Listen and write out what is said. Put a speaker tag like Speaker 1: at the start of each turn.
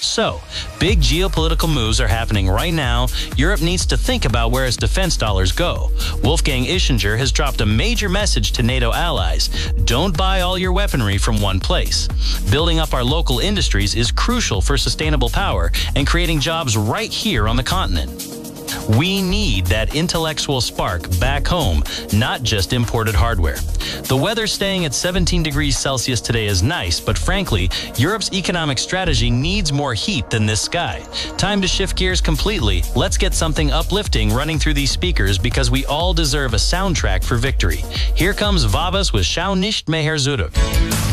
Speaker 1: So, big geopolitical moves are happening right now. Europe needs to think about where its defense dollars go. Wolfgang Ischinger has dropped a major message to NATO allies. Don't buy all your weaponry from one place. Building up our local industries is crucial for sustainable power and creating jobs right here on the continent. We need that intellectual spark back home, not just imported hardware. The weather staying at 17 degrees Celsius today is nice, but frankly, Europe's economic strategy needs more heat than this sky. Time to shift gears completely. Let's get something uplifting running through these speakers because we all deserve a soundtrack for victory. Here comes Vabas with Schau nicht mehr zurück.